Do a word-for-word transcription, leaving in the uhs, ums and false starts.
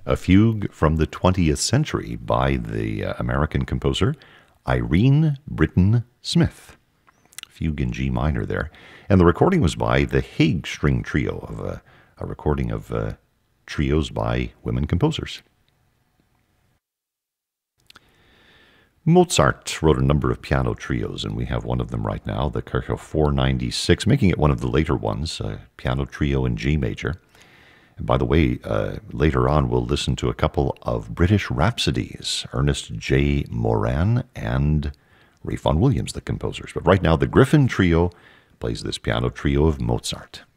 a fugue from the twentieth century by the uh, American composer Irene Britton Smith. Fugue in G minor there. And the recording was by the Hague String Trio, of a, a recording of uh, trios by women composers. Mozart wrote a number of piano trios, and we have one of them right now, the Kirche four ninety-six, making it one of the later ones, a piano trio in G major. And by the way, uh, later on we'll listen to a couple of British rhapsodies, Ernest J. Moran and Ralph Vaughan Williams, the composers. But right now, the Griffin Trio plays this piano trio of Mozart.